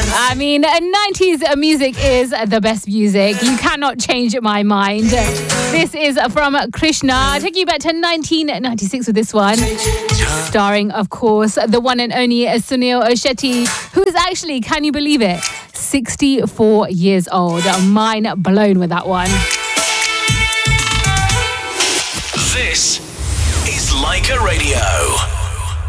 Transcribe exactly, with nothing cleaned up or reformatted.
I mean, nineties music is the best music. You cannot change my mind. This is from Krishna. I'll take you back to nineteen ninety-six with this one. Starring, of course, the one and only Sunil Shetty, who is actually, can you believe it, sixty-four years old. Mind blown with that one. This is Leica Radio.